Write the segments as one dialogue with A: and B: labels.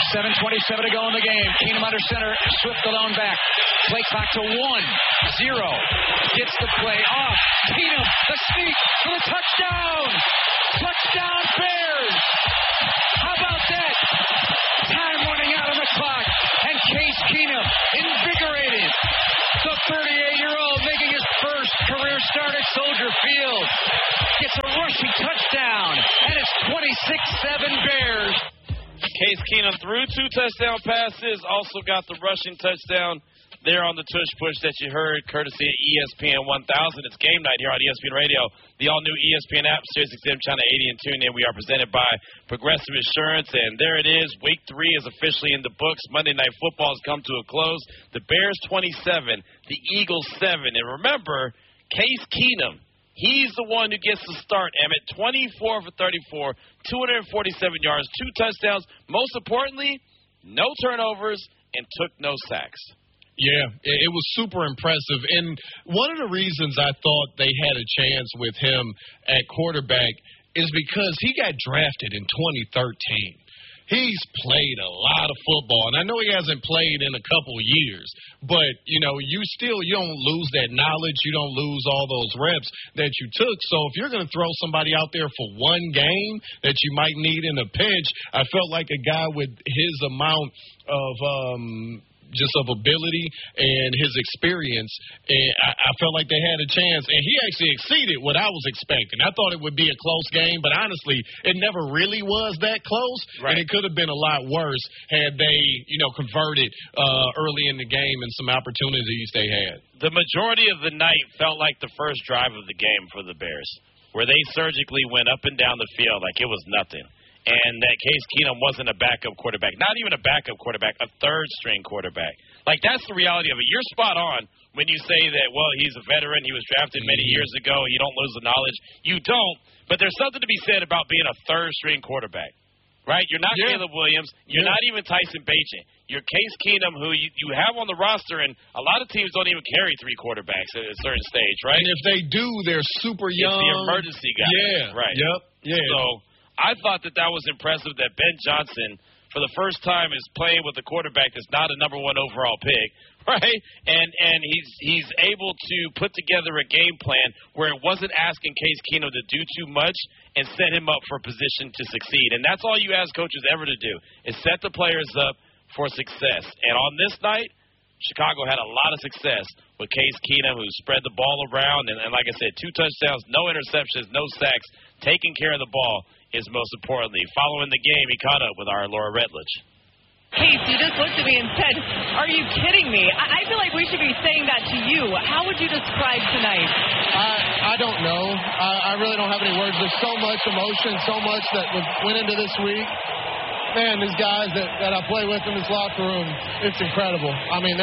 A: 7:27 to go in the game. Keenum under center. Swift alone back. Play clock to 1-0. Gets the play off. Keenum, the sneak for the touchdown. Touchdown Bears. How about that? Time running out on the clock. And Case Keenum, invigorated. The 38-year-old making his first career start at Soldier Field. Gets a rushing touchdown. And it's 26-7 Bears.
B: Case Keenum threw 2 touchdown passes, also got the rushing touchdown there on the tush push that you heard, courtesy of ESPN 1000. It's game night here on ESPN Radio, the all-new ESPN app, SiriusXM Channel 80 and TuneIn. We are presented by Progressive Insurance, and there it is. Week 3 is officially in the books. Monday Night Football has come to a close. The Bears 27, the Eagles 7. And remember, Case Keenum, he's the one who gets the start, Emmett. 24 for 34, 247 yards, 2 touchdowns. Most importantly, no turnovers and took no sacks.
C: Yeah, it was super impressive. And one of the reasons I thought they had a chance with him at quarterback is because he got drafted in 2013. He's played a lot of football, and I know he hasn't played in a couple of years, but, you know, you don't lose that knowledge. You don't lose all those reps that you took. So if you're going to throw somebody out there for one game that you might need in a pinch, I felt like a guy with his amount of just of ability and his experience, and I felt like they had a chance, and he actually exceeded what I was expecting. I thought it would be a close game, but honestly, it never really was that close,
B: right.
C: And it could have been a lot worse had they, converted early in the game and some opportunities they had.
B: The majority of the night felt like the first drive of the game for the Bears, where they surgically went up and down the field like it was nothing. And that Case Keenum wasn't a backup quarterback. Not even a backup quarterback, a third-string quarterback. Like, that's the reality of it. You're spot on when you say that, well, he's a veteran. He was drafted many years ago. You don't lose the knowledge. You don't. But there's something to be said about being a third-string quarterback, right? You're not Caleb Williams. You're not even Tyson Bagent. You're Case Keenum, who you have on the roster, and a lot of teams don't even carry 3 quarterbacks at a certain stage, right?
C: And if they do, they're super young.
B: It's the emergency guy.
C: Yeah.
B: Right.
C: Yep. Yeah.
B: So I thought that was impressive that Ben Johnson, for the first time, is playing with a quarterback that's not a number 1 overall pick, right? And he's able to put together a game plan where it wasn't asking Case Keenum to do too much and set him up for a position to succeed. And that's all you ask coaches ever to do, is set the players up for success. And on this night, Chicago had a lot of success with Case Keenum, who spread the ball around. And like I said, 2 touchdowns, no interceptions, no sacks, taking care of the ball is most importantly. Following the game, he caught up with our Laura Redledge.
D: Case, you just looked at me and said, "Are you kidding me?" I feel like we should be saying that to you. How would you describe tonight?
E: I don't know. I really don't have any words. There's so much emotion, so much that went into this week. Man, these guys that I play with in this locker room, it's incredible. I mean,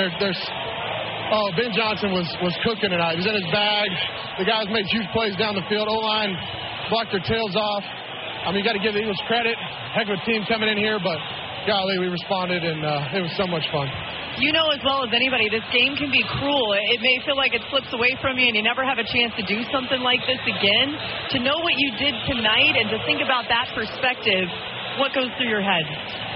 E: Ben Johnson was cooking tonight. He was in his bag. The guys made huge plays down the field. O-line blocked their tails off. I mean, you got to give the Eagles credit. Heck of a team coming in here, but golly, we responded, and it was so much fun.
D: You know as well as anybody, this game can be cruel. It may feel like it slips away from you and you never have a chance to do something like this again. To know what you did tonight and to think about that perspective, what goes through your head?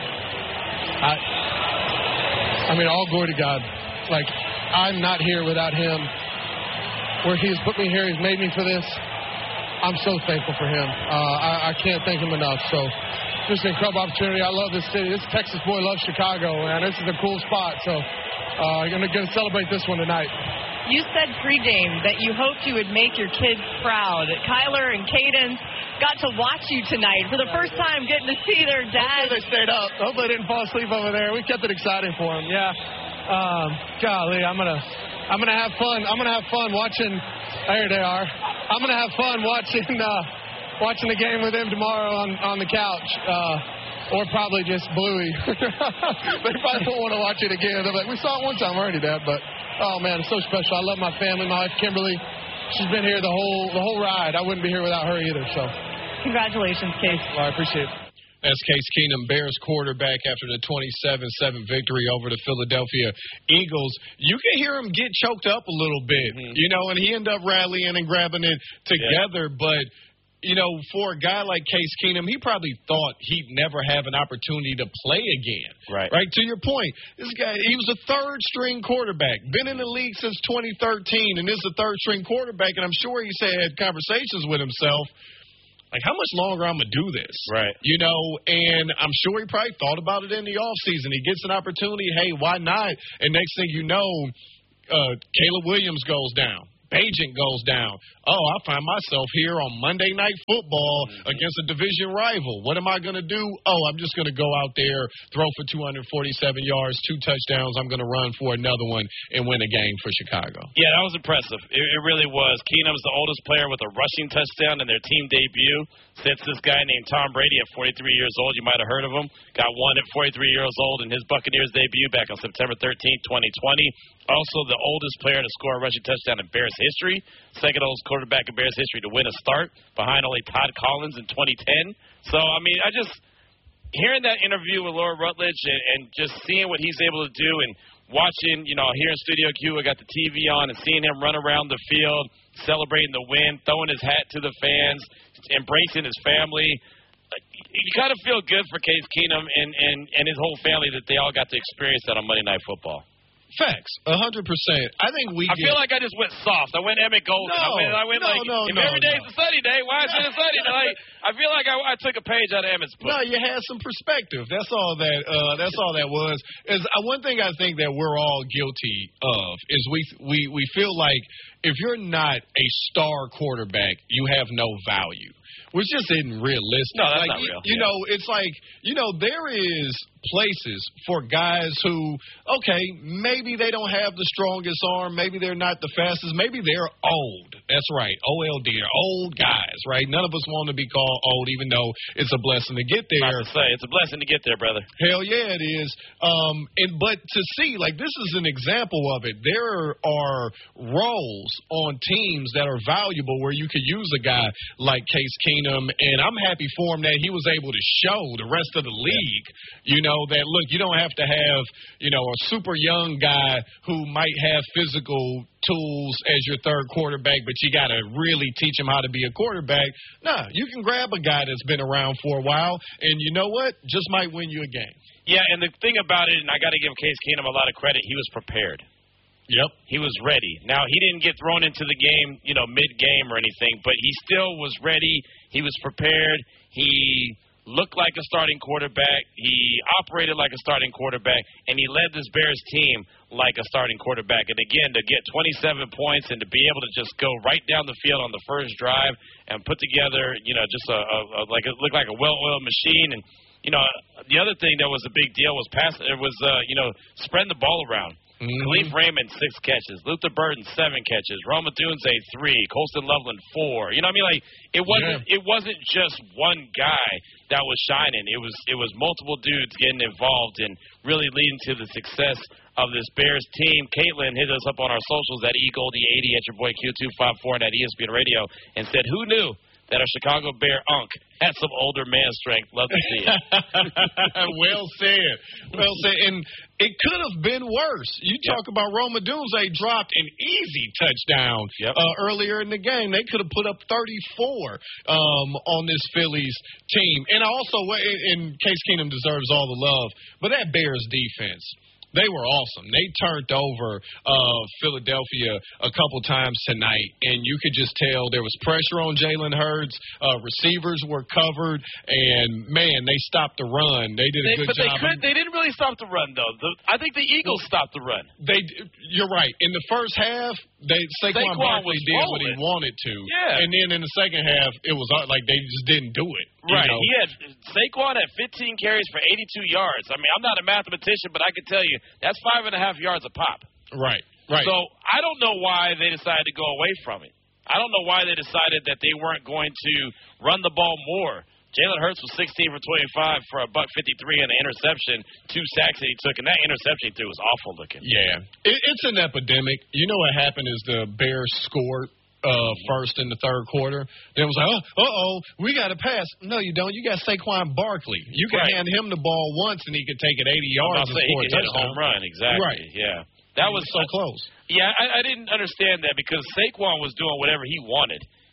E: I mean, all glory to God. Like, I'm not here without him. Where he has put me here, he's made me for this. I'm so thankful for him. I can't thank him enough. So, just an incredible opportunity. I love this city. This Texas boy loves Chicago, man. This is a cool spot. So, I'm going to celebrate this one tonight.
D: You said pregame that you hoped you would make your kids proud. Kyler and Caden got to watch you tonight for the first time, getting to see their dad.
E: Hopefully they stayed up. Hopefully they didn't fall asleep over there. We kept it exciting for them. Yeah. Golly, I'm gonna have fun. I'm gonna have fun watching. There they are. I'm gonna have fun watching the game with them tomorrow on the couch, or probably just Bluey. They probably won't want to watch it again. They're like, we saw it one time already, Dad. But oh man, it's so special. I love my family. My wife Kimberly. She's been here the whole ride. I wouldn't be here without her either. So,
D: congratulations, Case.
E: Well, I appreciate it.
C: That's Case Keenum, Bears quarterback, after the 27-7 victory over the Philadelphia Eagles. You can hear him get choked up a little bit, and he ended up rallying and grabbing it together. Yeah. But for a guy like Case Keenum, he probably thought he'd never have an opportunity to play again.
B: Right.
C: To your point, this guy, he was a third-string quarterback, been in the league since 2013, and is a third-string quarterback, and I'm sure he had conversations with himself, like, how much longer I'm going to do this?
B: Right.
C: And I'm sure he probably thought about it in the offseason. He gets an opportunity, hey, why not? And next thing you know, Caleb Williams goes down. Bagent goes down. Oh, I find myself here on Monday Night Football against a division rival. What am I going to do? Oh, I'm just going to go out there, throw for 247 yards, 2 touchdowns. I'm going to run for another one and win a game for Chicago.
B: Yeah, that was impressive. It really was. Keenum's the oldest player with a rushing touchdown in their team debut since this guy named Tom Brady at 43 years old. You might have heard of him. Got one at 43 years old in his Buccaneers debut back on September 13th, 2020. Also the oldest player to score a rushing touchdown in Bears history. Second oldest quarterback in Bears history to win a start, behind only Todd Collins in 2010. So, I just hearing that interview with Laura Rutledge and just seeing what he's able to do and watching, here in Studio Q, I got the TV on and seeing him run around the field, celebrating the win, throwing his hat to the fans, embracing his family. You kind of feel good for Case Keenum and his whole family that they all got to experience that on Monday Night Football.
C: Facts, 100%. I think I
B: feel like I just went soft. I went Emmett Golden. I went every day's a sunny day. Why is it a sunny day? I feel like I took a page out of Emmett's book.
C: No, you had some perspective. That's all that was. One thing I think that we're all guilty of is we feel like if you're not a star quarterback, you have no value. Which just isn't realistic.
B: No, that's not real.
C: It's like, there is places for guys who, okay, maybe they don't have the strongest arm, maybe they're not the fastest, maybe they're old. That's right, OLD, they're old guys, right? None of us want to be called old, even though it's a blessing to get there.
B: I was about to say, it's a blessing to get there, brother.
C: Hell yeah, it is. But to see, like, this is an example of it. There are roles on teams that are valuable where you could use a guy like Case Keenum, and I'm happy for him that he was able to show the rest of the league, that, look, you don't have to have, a super young guy who might have physical tools as your third quarterback, but you got to really teach him how to be a quarterback. Nah, you can grab a guy that's been around for a while, and you know what? Just might win you a game.
B: Yeah, and the thing about it, and I got to give Case Keenum a lot of credit, he was prepared.
C: Yep.
B: He was ready. Now, he didn't get thrown into the game, mid-game or anything, but he still was ready. He was prepared. He looked like a starting quarterback. He operated like a starting quarterback, and he led this Bears team like a starting quarterback. And, again, to get 27 points and to be able to just go right down the field on the first drive and put together, just it looked like a well-oiled machine. And, the other thing that was a big deal was spreading the ball around. Khalif Raymond, 6 catches. Luther Burden, 7 catches. Roma Dunze, 3. Colston Loveland, 4. It wasn't just one guy that was shining. It was multiple dudes getting involved and really leading to the success of this Bears team. Caitlin hit us up on our socials at eGoldie80 at your boy Q254 and at ESPN Radio and said, "Who knew that a Chicago Bear unk had some older man strength? Love to see it."
C: Well said. Well said. And it could have been worse. You talk about Roma Dunze dropped an easy touchdown earlier in the game. They could have put up 34 on this Phillies team. And also, in Case Keenum deserves all the love, but that Bears defense, they were awesome. They turned over Philadelphia a couple times tonight, and you could just tell there was pressure on Jalen Hurts. Receivers were covered, and, man, they stopped the run. They did a good job.
B: They didn't really stop the run, though. I think the Eagles stopped the run.
C: You're right. In the first half, Saquon Barkley did what he wanted to.
B: Yeah.
C: And then in the second half, it was like they just didn't do it.
B: Right. Saquon had 15 carries for 82 yards. I mean, I'm not a mathematician, but I can tell you that's 5.5 yards a pop.
C: Right.
B: So I don't know why they decided to go away from it. I don't know why they decided that they weren't going to run the ball more. Jalen Hurts was 16 for 25 for $153 and an interception, 2 sacks that he took, and that interception he threw was awful looking.
C: Yeah. It's an epidemic. You know what happened is the Bears scored first in the third quarter. Then it was like, we got to pass. No, you don't. You got Saquon Barkley. You can hand him the ball once, and he could take it 80 yards and score a touchdown.
B: Hit a home run, exactly.
C: Right.
B: Yeah. That was
C: so close.
B: Yeah, I didn't understand that because Saquon was doing whatever he wanted.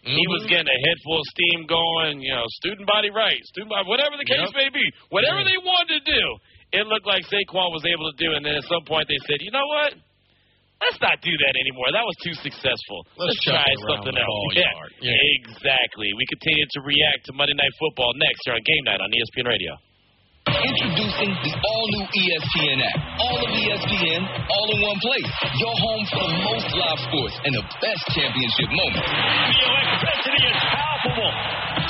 B: He was getting a head full of steam going, student body rights, whatever the case may be, whatever they wanted to do, it looked like Saquon was able to do. And then at some point they said, you know what? Let's not do that anymore. That was too successful. Let's try something else. Yeah, exactly. We continue to react to Monday Night Football next here on Game Night on ESPN Radio.
F: Introducing the all-new ESPN app. All of ESPN, all in one place. Your home for the most live sports and the best championship moments.
G: The electricity is palpable.